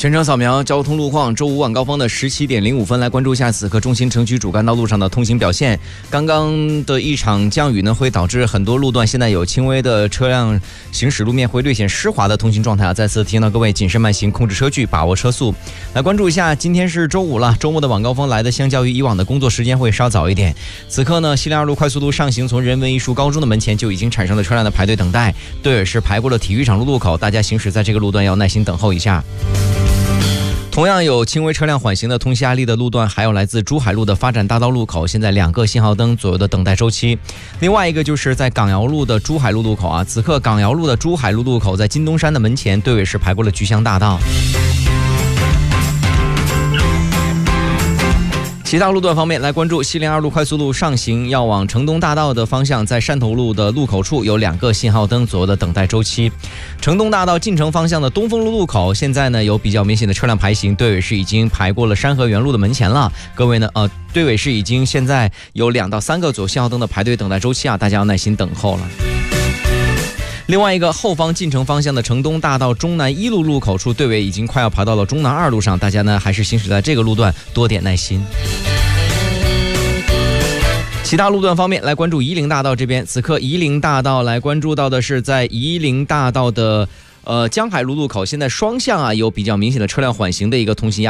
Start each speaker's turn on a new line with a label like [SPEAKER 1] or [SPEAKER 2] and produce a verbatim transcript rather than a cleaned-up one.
[SPEAKER 1] 全程扫描交通路况，周五晚高峰的十七点零五分，来关注一下此刻中心城区主干道路上的通行表现。刚刚的一场降雨呢，会导致很多路段现在有轻微的车辆行驶路面会略显湿滑的通行状态啊。再次提醒到各位谨慎慢行，控制车距，把握车速。来关注一下，今天是周五了，周末的晚高峰来的相较于以往的工作时间会稍早一点。此刻呢，西林二路快速路上行，从人文艺术高中的门前就已经产生了车辆的排队等待，队尾是排过了体育场路路口，大家行驶在这个路段要耐心等候一下。同样有轻微车辆缓行的通西压力的路段，还有来自珠海路的发展大道路口，现在两个信号灯左右的等待周期。另外一个就是在港瑶路的珠海路路口啊，此刻港瑶路的珠海路路口在金东山的门前，队尾是排过了菊香大道。其他路段方面，来关注西林二路快速路上行要往城东大道的方向，在汕头路的路口处有两个信号灯左右的等待周期。城东大道进城方向的东风路路口，现在呢有比较明显的车辆排行，队尾是已经排过了山河园路的门前了。各位呢，呃，队尾是已经现在有两到三个左右信号灯的排队等待周期啊，大家要耐心等候了。另外一个后方进城方向的城东大道中南一路路口处，队尾已经快要爬到了中南二路上，大家呢还是行驶在这个路段多点耐心。其他路段方面，来关注夷陵大道这边，此刻夷陵大道来关注到的是在夷陵大道的呃江海路路口，现在双向啊有比较明显的车辆缓行的一个通行压力。